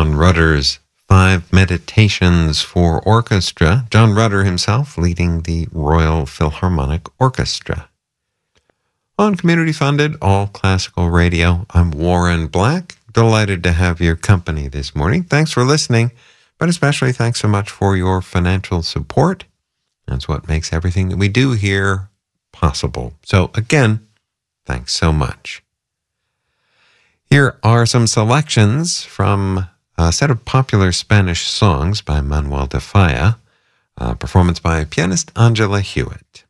John Rutter's 5 Meditations for Orchestra. John Rutter himself leading the Royal Philharmonic Orchestra. On community-funded, all-classical radio, I'm Warren Black. Delighted to have your company this morning. Thanks for listening, but especially thanks so much for your financial support. That's what makes everything that we do here possible. So again, thanks so much. Here are some selections from a set of popular Spanish songs by Manuel de Falla, performance by pianist Angela Hewitt.